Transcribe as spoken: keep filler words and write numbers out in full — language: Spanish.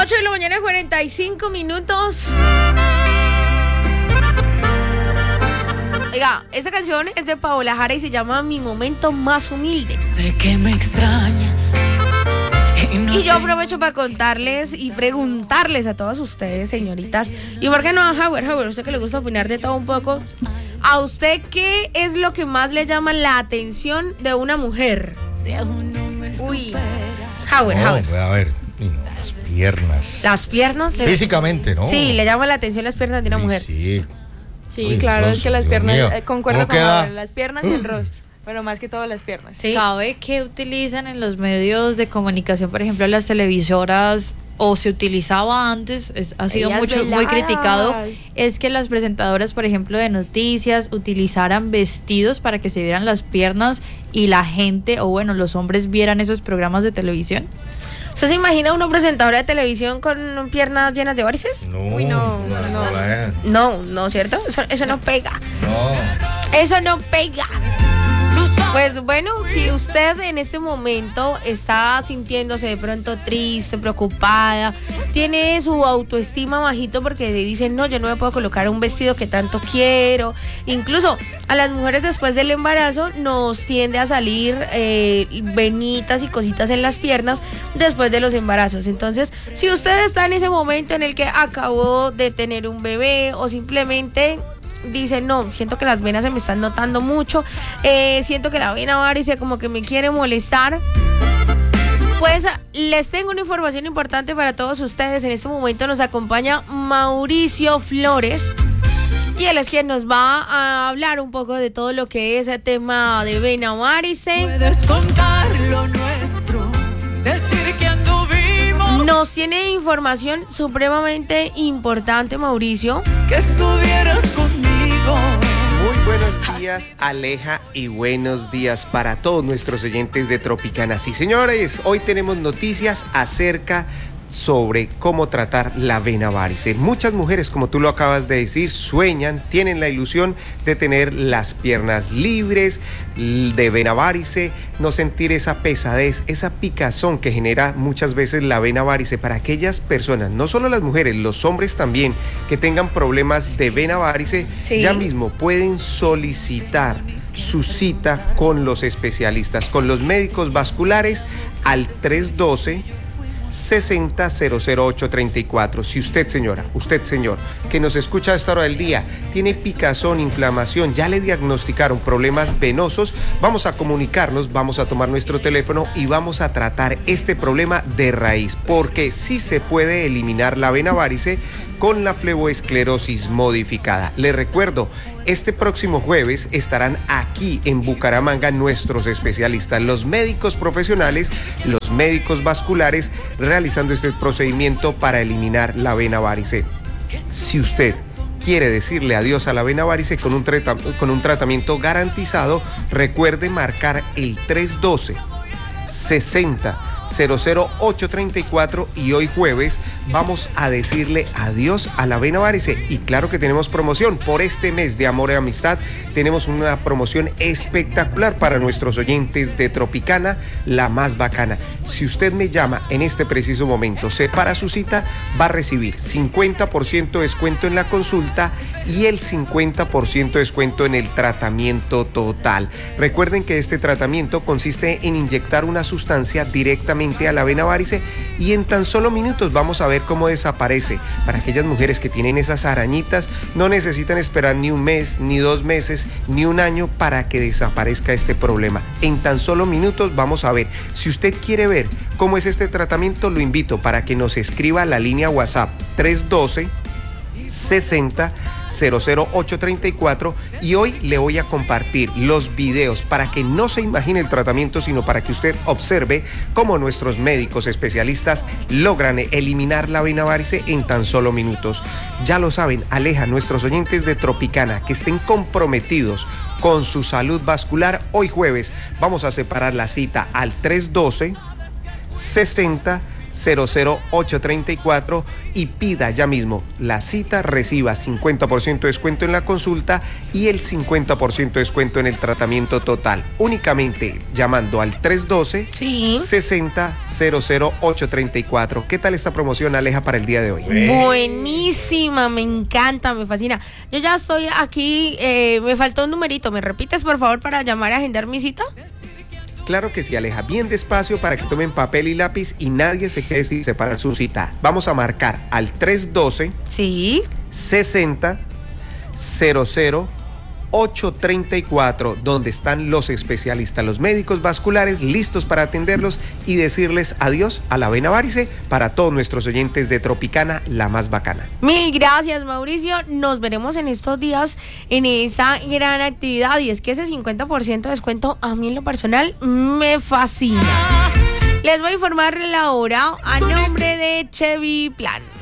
ocho de la mañana, cuarenta y cinco minutos. Oiga, esa canción es de Paola Jara y se llama Mi Momento Más Humilde. Sé que me extrañas. Y, no y yo te... aprovecho para contarles y preguntarles a todas ustedes, señoritas, y por qué no a Howard, Howard, usted que le gusta opinar de todo un poco, ¿a usted qué es lo que más le llama la atención de una mujer? Si aún no me Uy, supera. Howard, No, Howard. a ver, no, las piernas. Las piernas. Le... Físicamente, ¿no? Sí, le llama la atención las piernas de una Uy, mujer. Sí. Sí, Uy, claro, Dios, es que las Dios piernas, mío. eh, concuerdo ¿Cómo con queda? Gabriel, las piernas y el rostro, pero más que todo las piernas. Sí. ¿Sabe qué utilizan en los medios de comunicación, por ejemplo, las televisoras, o se utilizaba antes, es, ha sido Ellas mucho muy veladas. criticado, es que las presentadoras, por ejemplo, de noticias utilizaran vestidos para que se vieran las piernas y la gente, o bueno, los hombres vieran esos programas de televisión? ¿Usted se imagina una presentadora de televisión con piernas llenas de varices? No, Uy, no, no, no, no. la es. No, no, ¿cierto? Eso, eso no pega. No. Eso no pega. Pues bueno, si usted en este momento está sintiéndose de pronto triste, preocupada, tiene su autoestima bajito porque dicen, no, yo no me puedo colocar un vestido que tanto quiero. Incluso a las mujeres después del embarazo nos tiende a salir eh, venitas y cositas en las piernas después de los embarazos. Entonces, si usted está en ese momento en el que acabó de tener un bebé o simplemente dice, no, siento que las venas se me están notando mucho, eh, siento que la vena varice como que me quiere molestar, pues les tengo una información importante para todos ustedes. En este momento nos acompaña Mauricio Flores y él es quien nos va a hablar un poco de todo lo que es el tema de vena varice. Puedes contar lo nuestro, decir que anduvimos, Nos tiene información supremamente importante, Mauricio. que estuvieras conmigo. Muy buenos días, Aleja, y buenos días para todos nuestros oyentes de Tropicana. Sí, señores, hoy tenemos noticias acerca sobre cómo tratar la vena varice. Muchas mujeres, como tú lo acabas de decir, sueñan, tienen la ilusión de tener las piernas libres de vena varice, no sentir esa pesadez, esa picazón que genera muchas veces la vena varice. Para aquellas personas, no solo las mujeres, los hombres también, que tengan problemas de vena varice, Sí. ya mismo pueden solicitar su cita con los especialistas, con los médicos vasculares al tres uno dos, sesenta, cero cero ocho treinta y cuatro. Si usted, señora, usted, señor, que nos escucha a esta hora del día, tiene picazón, inflamación, ya le diagnosticaron problemas venosos, vamos a comunicarnos, vamos a tomar nuestro teléfono y vamos a tratar este problema de raíz, porque sí se puede eliminar la vena varice con la fleboesclerosis modificada. Les recuerdo, este próximo jueves estarán aquí en Bucaramanga nuestros especialistas, los médicos profesionales, los médicos vasculares, realizando este procedimiento para eliminar la vena varice. Si usted quiere decirle adiós a la vena varice con un, trata- con un tratamiento garantizado, recuerde marcar el tres uno dos, sesenta, cero cero ocho treinta y cuatro y hoy jueves vamos a decirle adiós a la vena varice. Y claro que tenemos promoción por este mes de amor y amistad, tenemos una promoción espectacular para nuestros oyentes de Tropicana, la más bacana. Si usted me llama en este preciso momento, separa su cita, va a recibir cincuenta por ciento descuento en la consulta y el cincuenta por ciento descuento en el tratamiento total. Recuerden que este tratamiento consiste en inyectar una sustancia directamente a la vena varice y en tan solo minutos vamos a ver cómo desaparece. Para aquellas mujeres que tienen esas arañitas, no necesitan esperar ni un mes, ni dos meses, ni un año para que desaparezca este problema. En tan solo minutos vamos a ver. Si usted quiere ver cómo es este tratamiento, lo invito para que nos escriba a la línea WhatsApp tres uno dos, sesenta, cero cero ocho treinta y cuatro y hoy le voy a compartir los videos para que no se imagine el tratamiento, sino para que usted observe cómo nuestros médicos especialistas logran eliminar la vena varice en tan solo minutos. Ya lo saben, Aleja, nuestros oyentes de Tropicana que estén comprometidos con su salud vascular, hoy jueves vamos a separar la cita al tres uno dos, sesenta, cero cero ocho tres cuatro y pida ya mismo la cita, reciba cincuenta por ciento de descuento en la consulta y el cincuenta por ciento de descuento en el tratamiento total, únicamente llamando al tres uno dos, Sí. sesenta, cero cero ocho tres cuatro. ¿Qué tal esta promoción, Aleja, para el día de hoy? Buenísima, me encanta, me fascina. Yo ya estoy aquí, eh, me faltó un numerito, ¿me repites por favor para llamar a agendar mi cita? Claro que sí, Aleja, bien despacio para que tomen papel y lápiz y nadie se quede sin separar su cita. Vamos a marcar al tres uno dos, Sí. sesenta, cero cero ocho tres cuatro, donde están los especialistas, los médicos vasculares listos para atenderlos y decirles adiós a la vena varice para todos nuestros oyentes de Tropicana, la más bacana. Mil gracias, Mauricio. Nos veremos en estos días en esa gran actividad. Y es que ese cincuenta por ciento de descuento a mí en lo personal me fascina. Les voy a informar la hora a nombre de Chevy Plan.